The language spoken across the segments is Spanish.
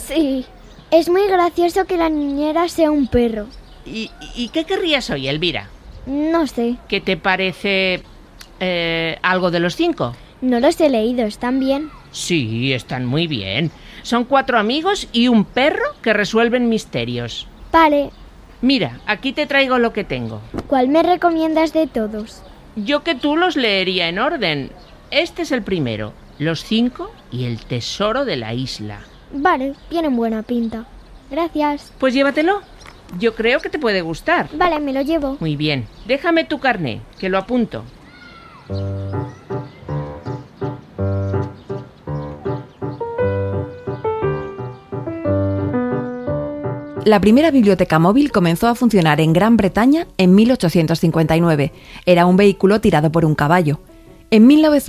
Sí. Es muy gracioso que la niñera sea un perro. ¿Y qué querrías hoy, Elvira? No sé. ¿Qué te parece algo de los 5? No los he leído, ¿están bien? Sí, están muy bien. Son 4 amigos y un perro que resuelven misterios. Vale. Mira, aquí te traigo lo que tengo. ¿Cuál me recomiendas de todos? Yo que tú los leería en orden. Este es el primero, Los 5 y el tesoro de la isla. Vale, tienen buena pinta. Gracias. Pues llévatelo. Yo creo que te puede gustar. Vale, me lo llevo. Muy bien. Déjame tu carné, que lo apunto. La primera biblioteca móvil comenzó a funcionar en Gran Bretaña en 1859. Era un vehículo tirado por un caballo. En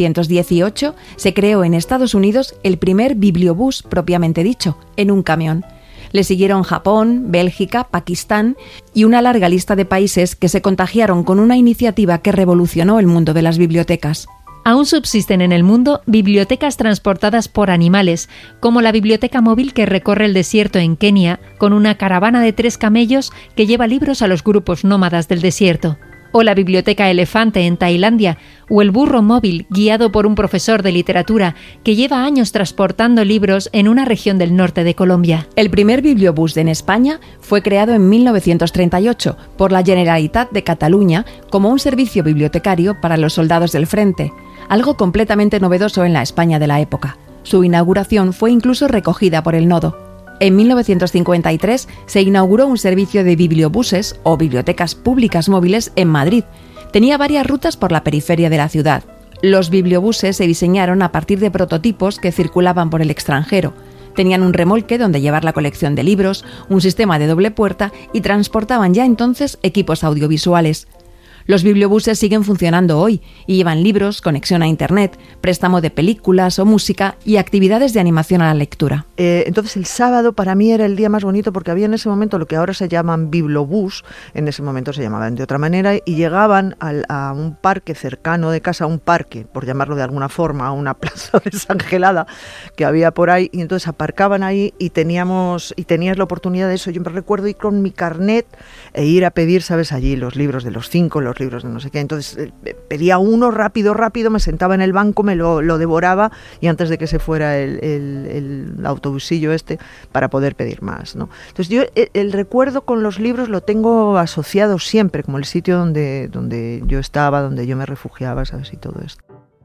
1918 se creó en Estados Unidos el primer bibliobús propiamente dicho, en un camión. Le siguieron Japón, Bélgica, Pakistán y una larga lista de países que se contagiaron con una iniciativa que revolucionó el mundo de las bibliotecas. Aún subsisten en el mundo bibliotecas transportadas por animales, como la biblioteca móvil que recorre el desierto en Kenia con una caravana de 3 camellos que lleva libros a los grupos nómadas del desierto, o la biblioteca elefante en Tailandia, o el burro móvil guiado por un profesor de literatura que lleva años transportando libros en una región del norte de Colombia. El primer bibliobús en España fue creado en 1938 por la Generalitat de Cataluña como un servicio bibliotecario para los soldados del frente, algo completamente novedoso en la España de la época. Su inauguración fue incluso recogida por el Nodo. En 1953 se inauguró un servicio de bibliobuses o bibliotecas públicas móviles en Madrid. Tenía varias rutas por la periferia de la ciudad. Los bibliobuses se diseñaron a partir de prototipos que circulaban por el extranjero. Tenían un remolque donde llevar la colección de libros, un sistema de doble puerta y transportaban ya entonces equipos audiovisuales. Los bibliobuses siguen funcionando hoy y llevan libros, conexión a Internet, préstamo de películas o música y actividades de animación a la lectura. Entonces el sábado para mí era el día más bonito porque había en ese momento lo que ahora se llaman bibliobús, en ese momento se llamaban de otra manera, y llegaban a un parque cercano de casa, un parque, por llamarlo de alguna forma, a una plaza desangelada que había por ahí, y entonces aparcaban ahí y tenías la oportunidad de eso. Yo me recuerdo ir con mi carnet e ir a pedir, ¿sabes?, allí los libros de los 5, los libros de no sé qué. Entonces pedía uno rápido, me sentaba en el banco, me lo devoraba y antes de que se fuera el autobusillo para poder pedir más, ¿no? Entonces yo el recuerdo con los libros lo tengo asociado siempre como el sitio donde yo estaba, donde yo me refugiaba, ¿sabes? Y todo esto.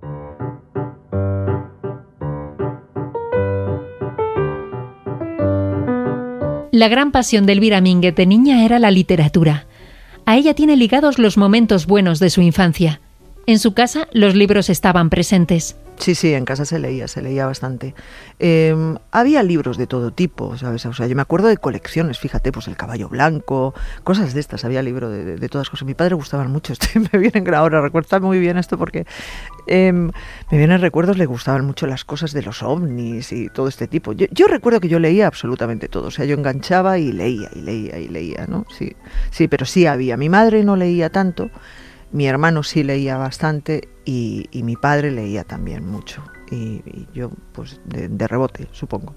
La gran pasión de Elvira Mínguez de niña era la literatura. A ella tiene ligados los momentos buenos de su infancia. En su casa los libros estaban presentes. Sí, en casa se leía bastante. Había libros de todo tipo, ¿sabes? O sea, yo me acuerdo de colecciones, fíjate, pues El caballo blanco, cosas de estas, había libros de todas cosas. A mi padre gustaban mucho, me vienen ahora, recuerda muy bien esto porque me vienen recuerdos, le gustaban mucho las cosas de los ovnis y todo este tipo. Yo recuerdo que yo leía absolutamente todo, o sea, yo enganchaba y leía, ¿no? Sí, pero sí había. Mi madre no leía tanto. Mi hermano sí leía bastante y mi padre leía también mucho. Y yo, pues, de rebote, supongo.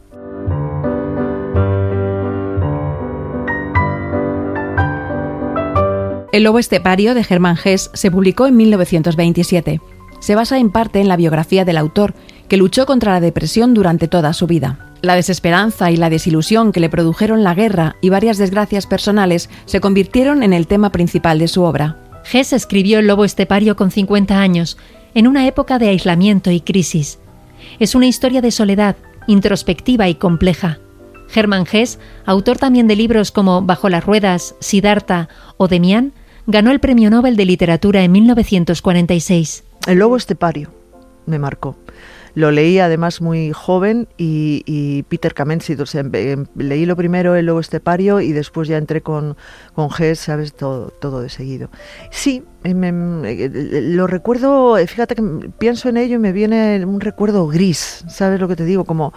El lobo estepario de Germán Hesse se publicó en 1927. Se basa en parte en la biografía del autor, que luchó contra la depresión durante toda su vida. La desesperanza y la desilusión que le produjeron la guerra y varias desgracias personales se convirtieron en el tema principal de su obra. Hesse escribió El lobo estepario con 50 años, en una época de aislamiento y crisis. Es una historia de soledad, introspectiva y compleja. Germán Hesse, autor también de libros como Bajo las ruedas, Siddhartha o Demián, ganó el Premio Nobel de Literatura en 1946. El lobo estepario me marcó. Lo leí además muy joven y Peter Kamenskih, o sea, leí lo primero El lobo estepario y después ya entré con Hesse, ¿sabes? Todo de seguido. Sí, lo recuerdo, fíjate que pienso en ello y me viene un recuerdo gris, ¿sabes lo que te digo? Como,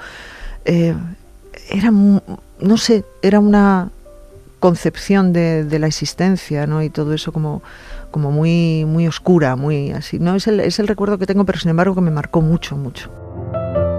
no sé, era una concepción de la existencia, ¿no? Y todo eso como muy, muy oscura, muy así. No es el recuerdo que tengo, pero sin embargo que me marcó mucho.